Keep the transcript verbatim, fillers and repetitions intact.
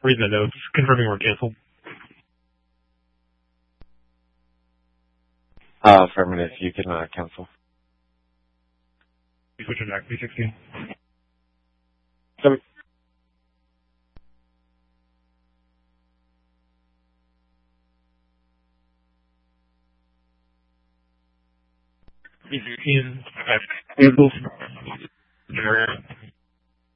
Read the notes, confirming we're canceled. Uh, affirmative. You can uh, cancel. Switching back, B sixteen. Seven. B sixteen, cancels.